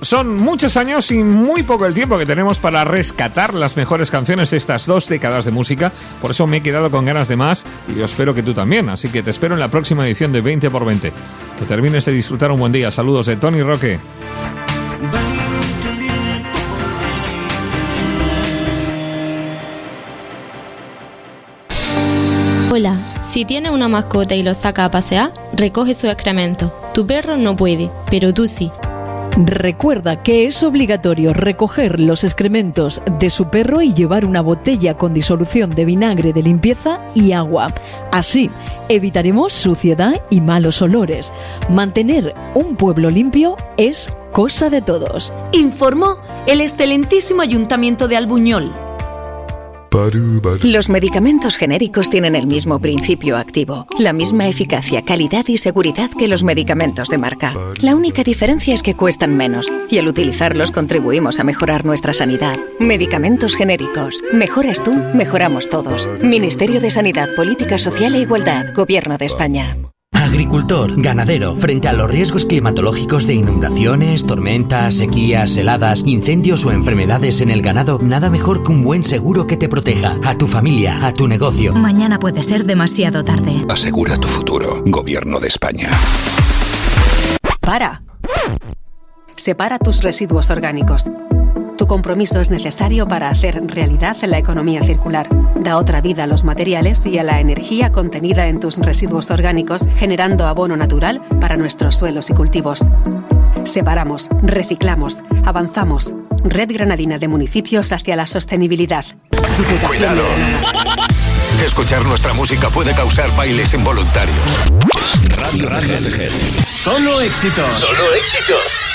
Son muchos años y muy poco el tiempo que tenemos para rescatar las mejores canciones de estas 2 décadas de música. Por eso me he quedado con ganas de más y yo espero que tú también. Así que te espero en la próxima edición de 20x20. Que termines de disfrutar un buen día. Saludos de Tony Roque. Hola, si tienes una mascota y lo saca a pasear, recoge su excremento. Tu perro no puede, pero tú sí. Recuerda que es obligatorio recoger los excrementos de su perro y llevar una botella con disolución de vinagre de limpieza y agua. Así, evitaremos suciedad y malos olores. Mantener un pueblo limpio es cosa de todos. Informó el excelentísimo Ayuntamiento de Albuñol. Los medicamentos genéricos tienen el mismo principio activo, la misma eficacia, calidad y seguridad que los medicamentos de marca. La única diferencia es que cuestan menos y al utilizarlos contribuimos a mejorar nuestra sanidad. Medicamentos genéricos. Mejoras tú, mejoramos todos. Ministerio de Sanidad, Política Social e Igualdad, Gobierno de España. Agricultor, ganadero, frente a los riesgos climatológicos de inundaciones, tormentas, sequías, heladas, incendios o enfermedades en el ganado, nada mejor que un buen seguro que te proteja, a tu familia, a tu negocio. Mañana puede ser demasiado tarde. Asegura tu futuro, Gobierno de España. Para. Separa tus residuos orgánicos. Tu compromiso es necesario para hacer realidad la economía circular. Da otra vida a los materiales y a la energía contenida en tus residuos orgánicos, generando abono natural para nuestros suelos y cultivos. Separamos, reciclamos, avanzamos. Red Granadina de Municipios hacia la sostenibilidad. ¡Cuidado! Escuchar nuestra música puede causar bailes involuntarios. Radio CGR. Solo éxitos. Solo éxitos.